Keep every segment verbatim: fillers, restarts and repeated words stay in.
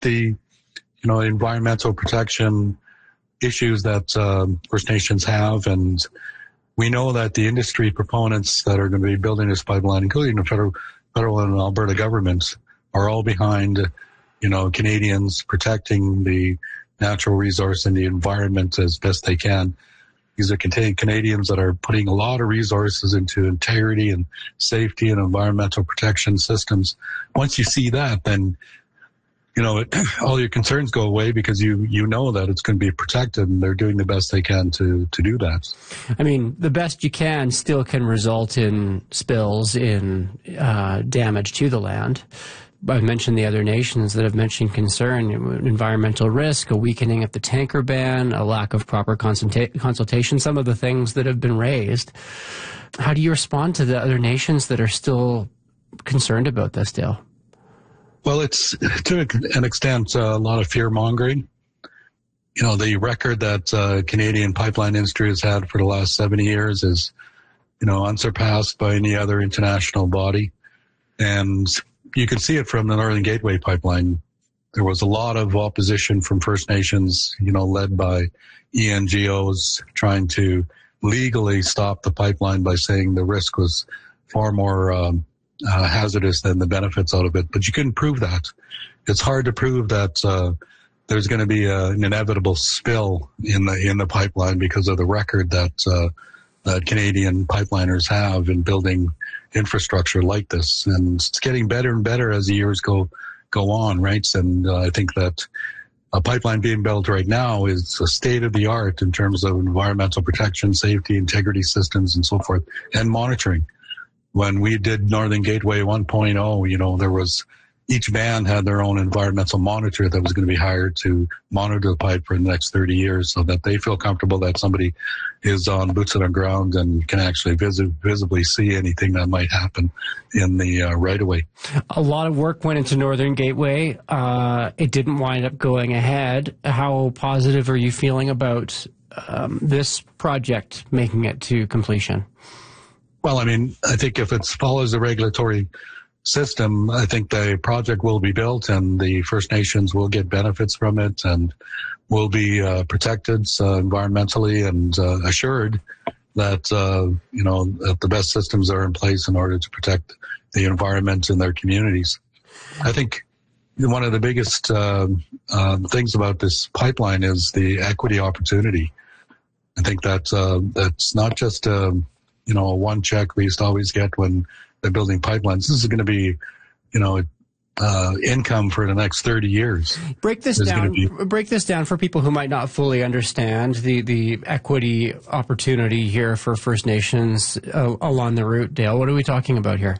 the, you know, environmental protection issues that um, First Nations have, and we know that the industry proponents that are going to be building this pipeline, including the federal, federal and Alberta governments, are all behind, you know, Canadians protecting the natural resource and the environment as best they can. These are Canadians that are putting a lot of resources into integrity and safety and environmental protection systems. Once you see that, then, you know, it, all your concerns go away because you, you know that it's going to be protected and they're doing the best they can to, to do that. I mean, the best you can still can result in spills, in uh, damage to the land. I've mentioned the other nations that have mentioned concern, environmental risk, a weakening of the tanker ban, a lack of proper consulta consultation, some of the things that have been raised. How do you respond to the other nations that are still concerned about this, Dale? Well, it's to an extent uh, a lot of fear-mongering. You know, the record that uh, Canadian pipeline industry has had for the last seventy years is, you know, unsurpassed by any other international body. And you can see it from the Northern Gateway pipeline. There was a lot of opposition from First Nations, you know, led by E N G Os trying to legally stop the pipeline by saying the risk was far more um, uh, hazardous than the benefits out of it. But you couldn't prove that. It's hard to prove that uh, there's going to be a, an inevitable spill in the in the pipeline because of the record that uh, that Canadian pipeliners have in building infrastructure like this. And it's getting better and better as the years go go on, right? And uh, I think that a pipeline being built right now is a state of the art in terms of environmental protection, safety, integrity systems, and so forth, and monitoring. When we did Northern Gateway one point oh, you know, there was each band had their own environmental monitor that was going to be hired to monitor the pipe for the next thirty years so that they feel comfortable that somebody is on boots on the ground and can actually vis visibly see anything that might happen in the uh, right-of-way. A lot of work went into Northern Gateway. Uh, it didn't wind up going ahead. How positive are you feeling about um, this project making it to completion? Well, I mean, I think if it follows the regulatory system, I think the project will be built and the First Nations will get benefits from it and will be uh, protected uh, environmentally and uh, assured that, uh, you know, that the best systems are in place in order to protect the environment in their communities. I think one of the biggest uh, uh, things about this pipeline is the equity opportunity. I think that uh, that's not just, uh, you know, a one check we used to always get when they're building pipelines. This is going to be, you know, uh, income for the next thirty years. Break this There's down. Be... Break this down for people who might not fully understand the the equity opportunity here for First Nations uh, along the route. Dale, what are we talking about here?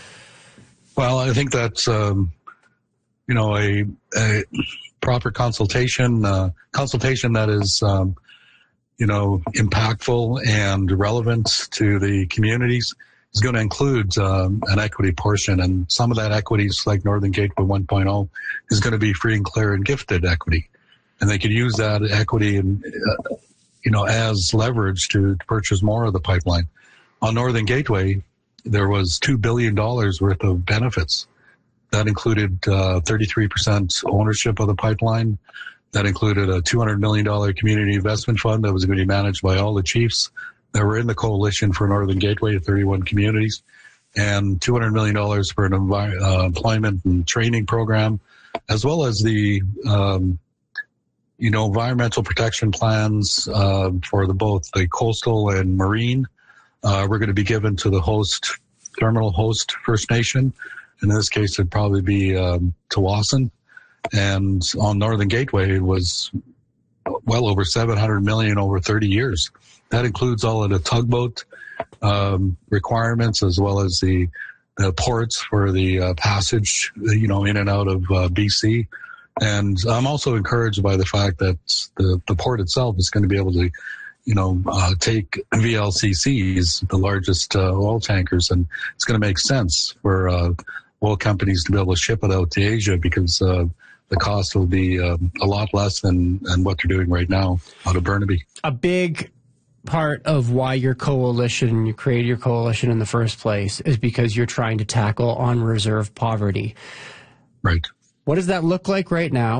Well, I think that's um, you know a, a proper consultation uh, consultation that is um, you know impactful and relevant to the communities. Is going to include um, an equity portion, and some of that equity, like Northern Gateway one point oh, is going to be free and clear and gifted equity, and they could use that equity and uh, you know as leverage to, to purchase more of the pipeline. On Northern Gateway, there was two billion dollars worth of benefits. That included uh, thirty-three percent ownership of the pipeline. That included a two hundred million dollar community investment fund that was going to be managed by all the chiefs that were in the coalition for Northern Gateway, thirty-one communities, and two hundred million dollars for an envi uh, employment and training program, as well as the, um, you know, environmental protection plans uh, for the, both the coastal and marine. Uh, we're going to be given to the host, terminal host First Nation. In this case, it'd probably be um, Tsawwassen. And on Northern Gateway, it was well over seven hundred million dollars over thirty years. That includes all of the tugboat um, requirements as well as the, the ports for the uh, passage, you know, in and out of uh, B C. And I'm also encouraged by the fact that the, the port itself is going to be able to, you know, uh, take V L C Cs, the largest uh, oil tankers, and it's going to make sense for uh, oil companies to be able to ship it out to Asia because uh, the cost will be uh, a lot less than, than what they're doing right now out of Burnaby. A big part of why your coalition, you created your coalition in the first place, is because you're trying to tackle on-reserve poverty. Right. What does that look like right now?